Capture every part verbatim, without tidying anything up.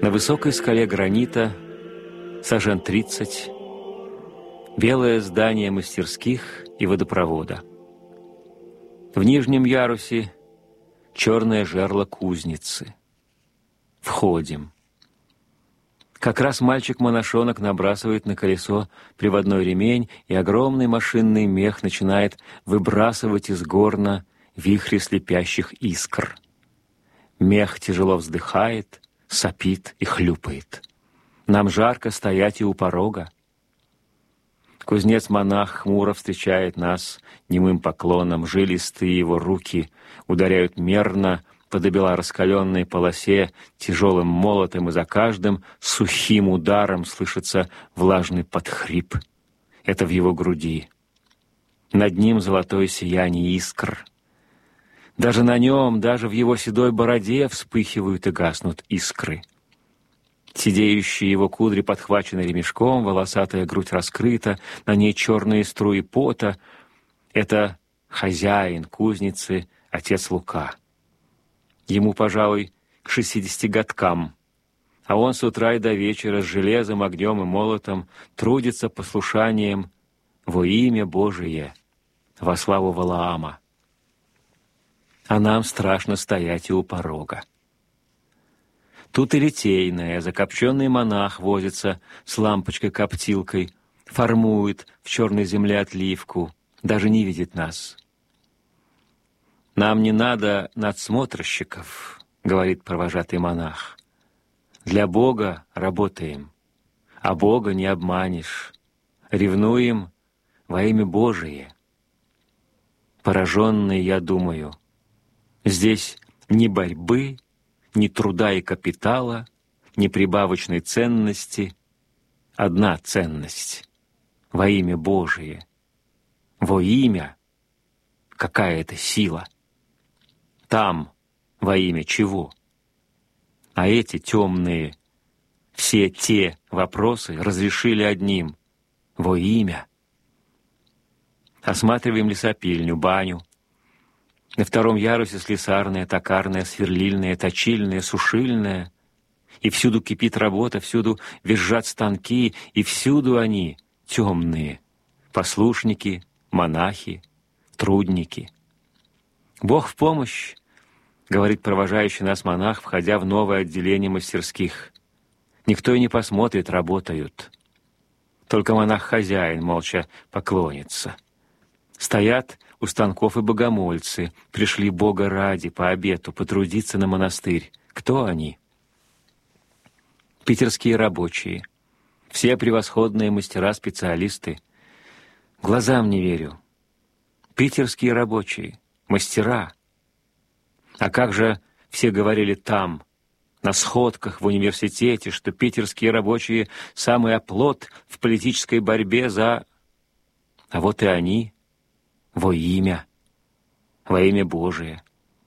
На высокой скале гранита, сажен тридцать, белое здание мастерских и водопровода. В нижнем ярусе черное жерло кузницы. Входим. Как раз мальчик-монашонок набрасывает на колесо приводной ремень, и огромный машинный мех начинает выбрасывать из горна вихри слепящих искр. Мех тяжело вздыхает, сопит и хлюпает. Нам жарко стоять и у порога. Кузнец-монах хмуро встречает нас немым поклоном. Жилистые его руки ударяют мерно по добела раскаленной полосе тяжелым молотом, и за каждым сухим ударом слышится влажный подхрип. Это в его груди. Над ним золотое сияние искр. Даже на нем, даже в его седой бороде вспыхивают и гаснут искры. Сидеющие его кудри подхвачены ремешком, волосатая грудь раскрыта, на ней черные струи пота. Это хозяин кузницы, отец Лука. Ему, пожалуй, к шестидесяти годкам, а он с утра и до вечера с железом, огнем и молотом трудится послушанием во имя Божие, во славу Валаама. А нам страшно стоять и у порога. Тут и литейная, закопченный монах возится с лампочкой-коптилкой, формует в черной земле отливку, даже не видит нас. «Нам не надо надсмотрщиков», — говорит провожатый монах. «Для Бога работаем, а Бога не обманешь. Ревнуем во имя Божие». Пораженный, я думаю, здесь ни борьбы, ни труда и капитала, ни прибавочной ценности. Одна ценность — во имя Божие. Во имя — какая это сила. Там во имя чего? А эти темные, все те вопросы разрешили одним — во имя. Осматриваем лесопильню, баню. На втором ярусе слесарная, токарная, сверлильная, точильная, сушильная. И всюду кипит работа, всюду визжат станки, и всюду они темные. Послушники, монахи, трудники. «Бог в помощь», — говорит провожающий нас монах, входя в новое отделение мастерских. Никто и не посмотрит, работают. Только монах-хозяин молча поклонится. Стоят у станков и богомольцы, пришли Бога ради, по обету, потрудиться на монастырь. Кто они? Питерские рабочие. Все превосходные мастера-специалисты. Глазам не верю. Питерские рабочие, мастера. А как же все говорили там, на сходках в университете, что питерские рабочие — самый оплот в политической борьбе за... А вот и они во имя, во имя Божие.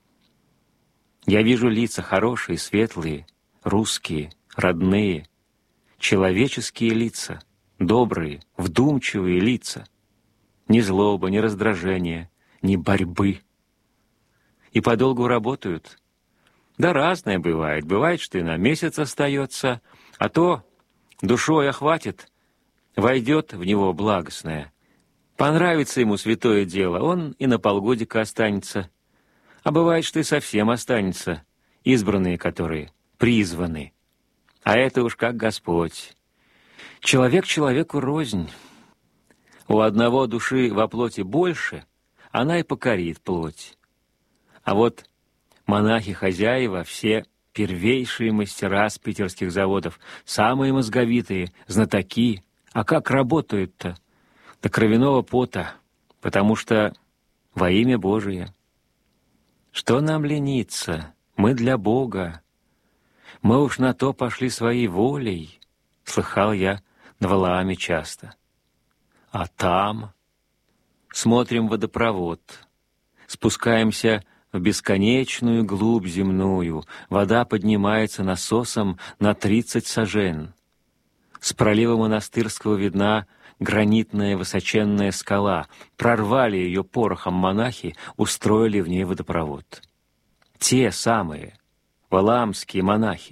Я вижу лица хорошие, светлые, русские, родные, человеческие лица, добрые, вдумчивые лица. Ни злоба, ни раздражения, ни борьбы. И подолгу работают. Да разное бывает. Бывает, что и на месяц остается, а то душой охватит, войдет в него благостное. Понравится ему святое дело, он и на полгодика останется. А бывает, что и совсем останется, избранные которые призваны. А это уж как Господь. Человек человеку рознь. У одного души во плоти больше, она и покорит плоть. А вот монахи-хозяева, все первейшие мастера с питерских заводов, самые мозговитые, знатоки. А как работают-то? До кровяного пота, потому что во имя Божие. Что нам лениться? Мы для Бога. Мы уж на то пошли своей волей, слыхал я на Валааме часто. А там смотрим водопровод, спускаемся в бесконечную глубь земную, вода поднимается насосом на тридцать сажен. С пролива Монастырского видна гранитная высоченная скала. Прорвали ее порохом монахи, устроили в ней водопровод. Те самые валаамские монахи,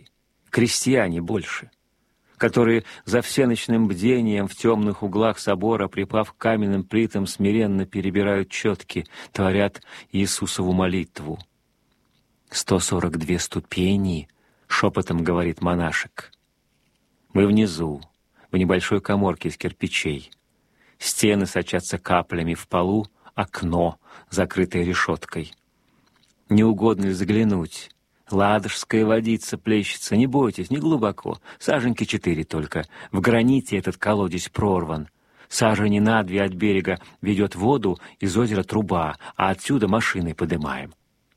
крестьяне больше, которые за всеночным бдением в темных углах собора, припав к каменным плитам, смиренно перебирают четки, творят Иисусову молитву. «Сто сорок две ступени», — шепотом говорит монашек. Мы внизу, в небольшой каморке из кирпичей. Стены сочатся каплями, в полу окно, закрытое решеткой. Не угодно ли заглянуть? Ладожская водица плещется, не бойтесь, не глубоко, саженьки четыре только. В граните этот колодец прорван. Сажени на две от берега ведет воду из озера труба, а отсюда машиной подымаем.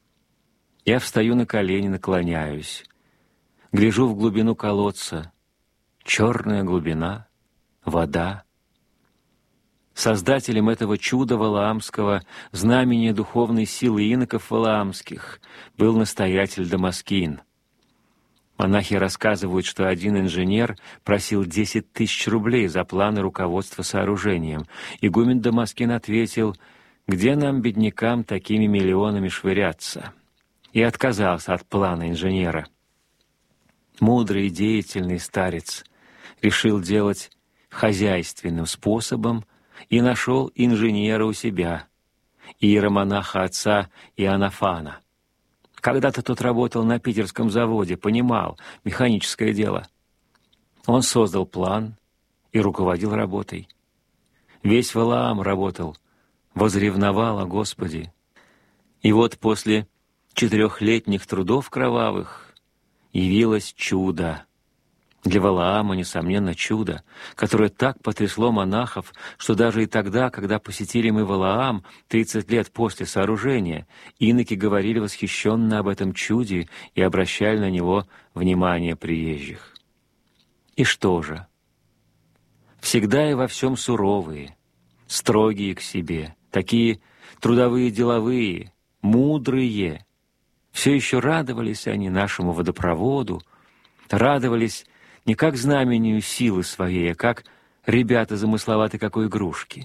Я встаю на колени, наклоняюсь. Гляжу в глубину колодца. Черная глубина, вода. Создателем этого чуда валаамского, знамения духовной силы иноков валаамских, был настоятель Дамаскин. Монахи рассказывают, что один инженер просил десять тысяч рублей за планы руководства сооружением. Игумен Дамаскин ответил: «Где нам, беднякам, такими миллионами швыряться?» И отказался от плана инженера. Мудрый и деятельный старец решил делать хозяйственным способом и нашел инженера у себя, иеромонаха отца Иоаннафана. Когда-то тот работал на питерском заводе, понимал механическое дело. Он создал план и руководил работой. Весь Валаам работал, возревновал о Господе. И вот после четырехлетних трудов кровавых явилось чудо. Для Валаама, несомненно, чудо, которое так потрясло монахов, что даже и тогда, когда посетили мы Валаам, тридцать лет после сооружения, иноки говорили восхищенно об этом чуде и обращали на него внимание приезжих. И что же? Всегда и во всем суровые, строгие к себе, такие трудовые, деловые, мудрые. Все еще радовались они нашему водопроводу, радовались не как знамению силы своей, а как ребята замысловаты какой игрушки.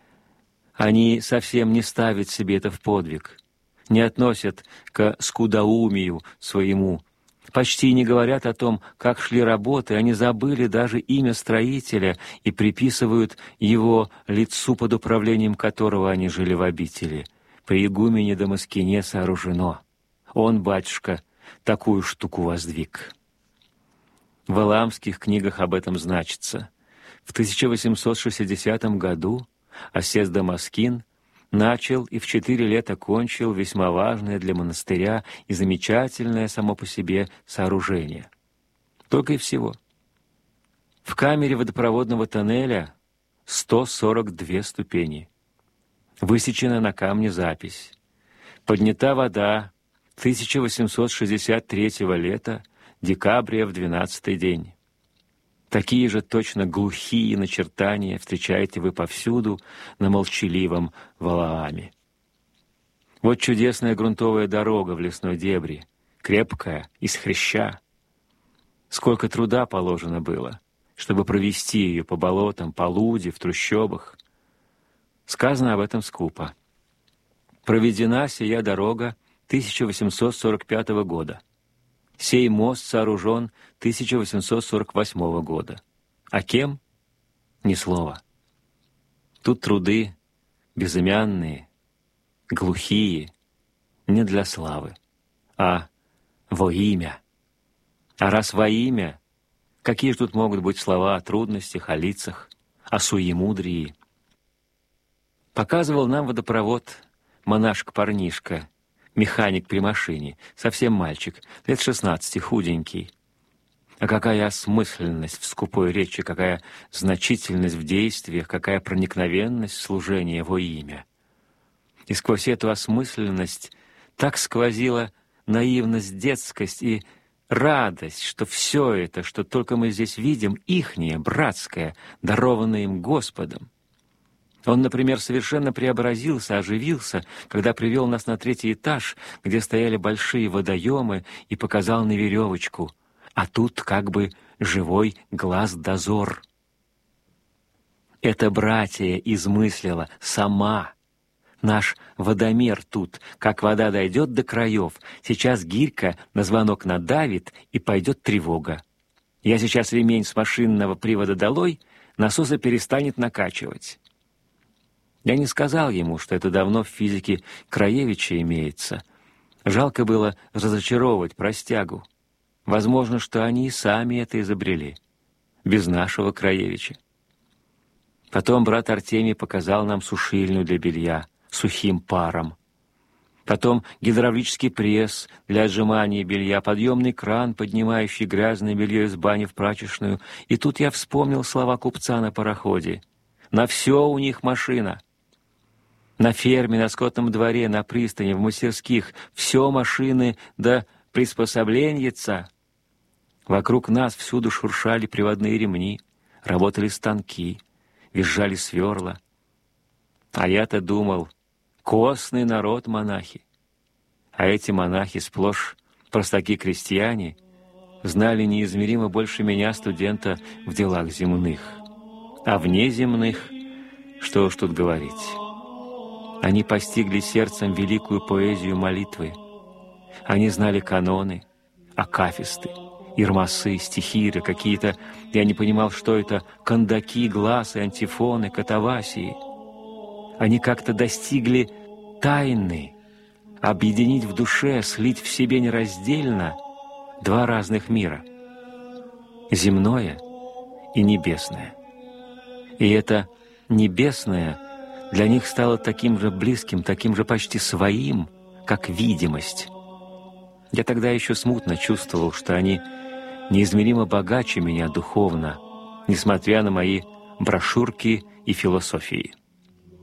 Они совсем не ставят себе это в подвиг, не относят к скудоумию своему, почти не говорят о том, как шли работы, они забыли даже имя строителя и приписывают его лицу, под управлением которого они жили в обители. При игумене Дамаскине сооружено. Он, батюшка, такую штуку воздвиг. В валаамских книгах об этом значится. В тысяча восемьсот шестидесятом году осец Дамаскин начал и в четыре лета кончил весьма важное для монастыря и замечательное само по себе сооружение. Только и всего. В камере водопроводного тоннеля сто сорок две ступени. Высечена на камне запись. Поднята вода тысяча восемьсот шестьдесят третьего лета, декабря в двенадцатый день. Такие же точно глухие начертания встречаете вы повсюду на молчаливом Валааме. Вот чудесная грунтовая дорога в лесной дебри, крепкая, из хряща. Сколько труда положено было, чтобы провести ее по болотам, по луде, в трущобах. Сказано об этом скупо. Проведена сия дорога тысяча восемьсот сорок пятого года. Сей мост сооружен тысяча восемьсот сорок восьмого года. А кем? Ни слова. Тут труды безымянные, глухие, не для славы, а во имя. А раз во имя, какие же тут могут быть слова о трудностях, о лицах, о суемудрии? Показывал нам водопровод монашек-парнишка, механик при машине, совсем мальчик, лет шестнадцати, худенький. А какая осмысленность в скупой речи, какая значительность в действиях, какая проникновенность служения во имя. И сквозь эту осмысленность так сквозила наивность, детскость и радость, что все это, что только мы здесь видим, ихнее, братское, дарованное им Господом. Он, например, совершенно преобразился, оживился, когда привел нас на третий этаж, где стояли большие водоемы, и показал на веревочку, а тут как бы живой глаз-дозор. Это братья измыслила сама, наш водомер тут. Как вода дойдет до краев, сейчас гирька на звонок надавит, и пойдет тревога. Я сейчас ремень с машинного привода долой, насоса перестанет накачивать. Я не сказал ему, что это давно в физике Краевича имеется. Жалко было разочаровывать простягу. Возможно, что они и сами это изобрели, без нашего Краевича. Потом брат Артемий показал нам сушильню для белья сухим паром. Потом гидравлический пресс для отжимания белья, подъемный кран, поднимающий грязное белье из бани в прачечную. И тут я вспомнил слова купца на пароходе. На все у них машина. На ферме, на скотном дворе, на пристани, в мастерских все машины да приспособленьица. Вокруг нас всюду шуршали приводные ремни, работали станки, визжали сверла. А я-то думал, костный народ монахи. А эти монахи сплошь простаки-крестьяне, знали неизмеримо больше меня, студента, в делах земных. А вне земных, что уж тут говорить. Они постигли сердцем великую поэзию молитвы. Они знали каноны, акафисты, ирмасы, стихиры, какие-то, я не понимал, что это, кандаки, гласы, антифоны, катавасии. Они как-то достигли тайны, объединить в душе, слить в себе нераздельно два разных мира — земное и небесное. И это небесное для них стало таким же близким, таким же почти своим, как видимость. Я тогда еще смутно чувствовал, что они неизмеримо богаче меня духовно, несмотря на мои брошюрки и философии.